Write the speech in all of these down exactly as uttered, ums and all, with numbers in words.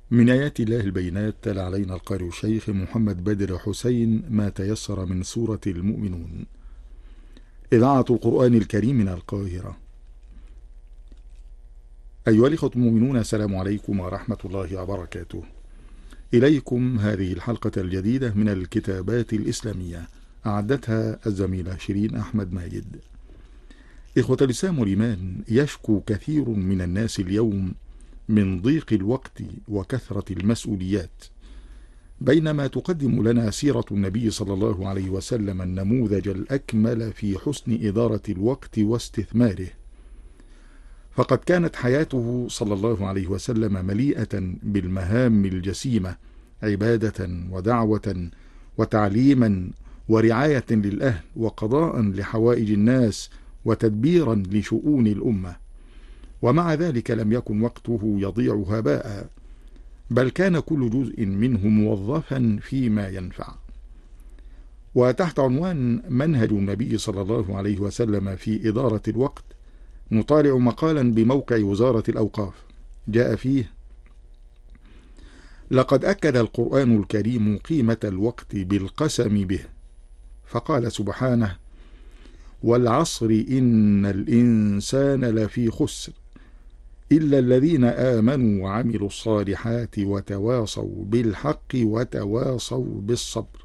من آيات الله البينات تلا علينا القارئ الشيخ محمد بدر حسين ما تيسر من سورة المؤمنون. إذاعة القرآن الكريم من القاهرة. أيها الإخوة المؤمنون، السلام عليكم ورحمة الله وبركاته. إليكم هذه الحلقة الجديدة من الكتابات الإسلامية، أعدتها الزميلة شيرين أحمد ماجد. إخوة الإسلام والإيمان، يشكو كثير من الناس اليوم من ضيق الوقت وكثرة المسؤوليات، بينما تقدم لنا سيرة النبي صلى الله عليه وسلم النموذج الأكمل في حسن إدارة الوقت واستثماره. فقد كانت حياته صلى الله عليه وسلم مليئة بالمهام الجسيمة، عبادة ودعوة وتعليما ورعاية للأهل وقضاء لحوائج الناس وتدبيرا لشؤون الأمة. ومع ذلك لم يكن وقته يضيع هباء، بل كان كل جزء منه موظفا فيما ينفع. وتحت عنوان منهج النبي صلى الله عليه وسلم في إدارة الوقت، نطالع مقالا بموقع وزارة الأوقاف جاء فيه: لقد أكد القرآن الكريم قيمة الوقت بالقسم به، فقال سبحانه: والعصر إن الإنسان لفي خسر إلا الذين آمنوا وعملوا الصالحات وتواصوا بالحق وتواصوا بالصبر.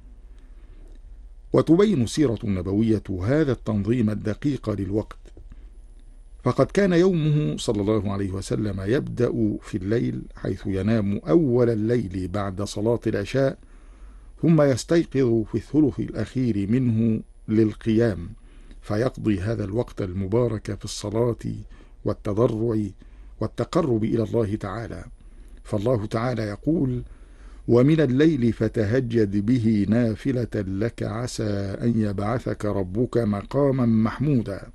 وتبين السيرة النبوية هذا التنظيم الدقيق للوقت، فقد كان يومه صلى الله عليه وسلم يبدأ في الليل، حيث ينام أول الليل بعد صلاة العشاء، ثم يستيقظ في الثلث الأخير منه للقيام، فيقضي هذا الوقت المبارك في الصلاة والتضرع والتقرب إلى الله تعالى. فالله تعالى يقول: ومن الليل فتهجد به نافلة لك عسى أن يبعثك ربك مقاما محمودا.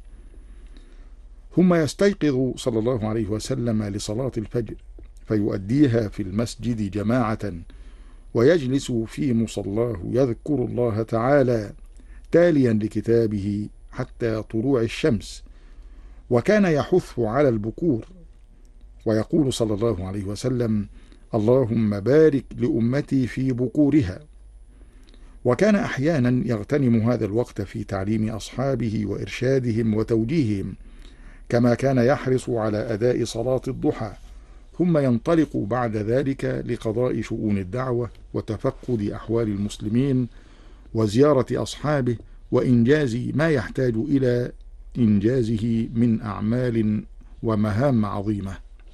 ثم يستيقظ صلى الله عليه وسلم لصلاة الفجر، فيؤديها في المسجد جماعة، ويجلس في مصلاه يذكر الله تعالى تاليا لكتابه حتى طلوع الشمس. وكان يحث على البكور، ويقول صلى الله عليه وسلم: اللهم بارك لأمتي في بكورها. وكان أحيانا يغتنم هذا الوقت في تعليم أصحابه وإرشادهم وتوجيههم، كما كان يحرص على أداء صلاة الضحى، ثم ينطلق بعد ذلك لقضاء شؤون الدعوة وتفقد أحوال المسلمين وزيارة أصحابه وإنجاز ما يحتاج إلى إنجازه من أعمال ومهام عظيمة.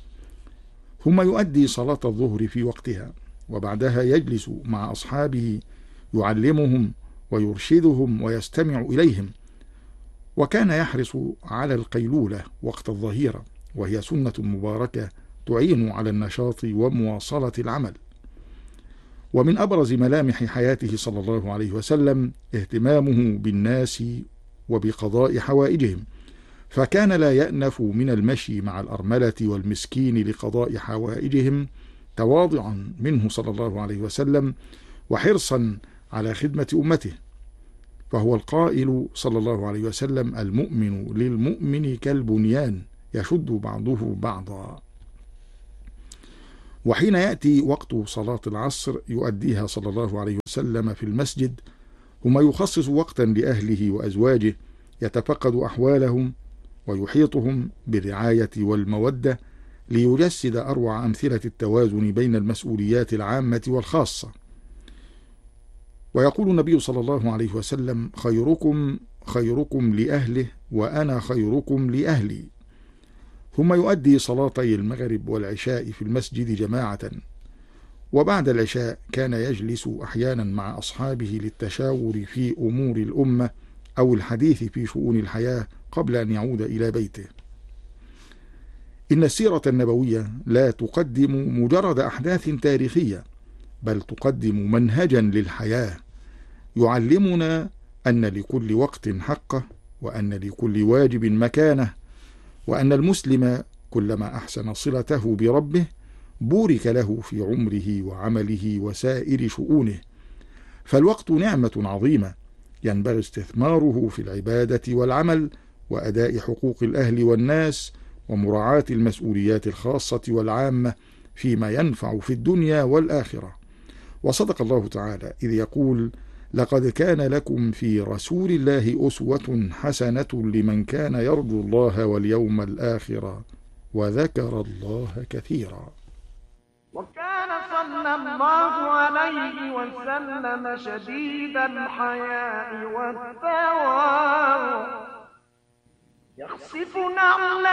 ثم يؤدي صلاة الظهر في وقتها، وبعدها يجلس مع أصحابه يعلمهم ويرشدهم ويستمع إليهم. وكان يحرص على القيلولة وقت الظهيرة، وهي سنة مباركة تعين على النشاط ومواصلة العمل. ومن أبرز ملامح حياته صلى الله عليه وسلم اهتمامه بالناس وبقضاء حوائجهم، فكان لا يأنف من المشي مع الأرملة والمسكين لقضاء حوائجهم، تواضعا منه صلى الله عليه وسلم وحرصا على خدمة أمته. فهو القائل صلى الله عليه وسلم: المؤمن للمؤمن كالبنيان يشد بعضه بعضا. وحين يأتي وقت صلاة العصر يؤديها صلى الله عليه وسلم في المسجد، ثم يخصص وقتا لأهله وأزواجه يتفقد أحوالهم ويحيطهم بالرعاية والمودة، ليجسد أروع أمثلة التوازن بين المسؤوليات العامة والخاصة. ويقول النبي صلى الله عليه وسلم: خيركم خيركم لأهله وأنا خيركم لأهلي. ثم يؤدي صلاتي المغرب والعشاء في المسجد جماعة، وبعد العشاء كان يجلس أحيانا مع أصحابه للتشاور في أمور الأمة أو الحديث في شؤون الحياة قبل أن يعود إلى بيته. إن السيرة النبوية لا تقدم مجرد أحداث تاريخية، بل تقدم منهجا للحياة، يعلمنا أن لكل وقت حقه، وأن لكل واجب مكانه، وأن المسلم كلما أحسن صلته بربه بورك له في عمره وعمله وسائر شؤونه. فالوقت نعمة عظيمة ينبغي استثماره في العبادة والعمل وأداء حقوق الأهل والناس ومراعاة المسؤوليات الخاصة والعامة فيما ينفع في الدنيا والآخرة. وصدق الله تعالى إذ يقول: لقد كان لكم في رسول الله أسوة حسنة لمن كان يرجو الله واليوم الآخر وذكر الله كثيرا. وكان صلى الله عليه وسلم شديد الحياء والتواضع يخصف نعلا